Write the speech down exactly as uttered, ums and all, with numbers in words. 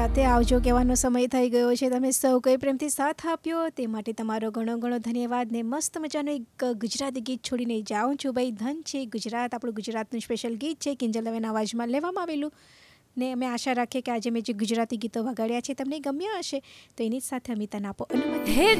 સાથે આવજો કહેવાનો સમય થઈ ગયો છે. તમે સૌ કોઈ પ્રેમથી સાથ આપ્યો તે માટે તમારો ઘણો ઘણો ધન્યવાદ. ને મસ્ત મજાનું એક ગુજરાતી ગીત છોડીને જાઉં છું. ભાઈ ધન છે ગુજરાત, આપણું ગુજરાતનું સ્પેશિયલ ગીત છે કિંજલ દવેના અવાજમાં લેવામાં આવેલું. ને અમે આશા રાખીએ કે આજે મેં જે ગુજરાતી ગીતો વગાડ્યા છે તમને ગમ્યા હશે. તો એની જ સાથે અમિતાને આપો અનુમતિ.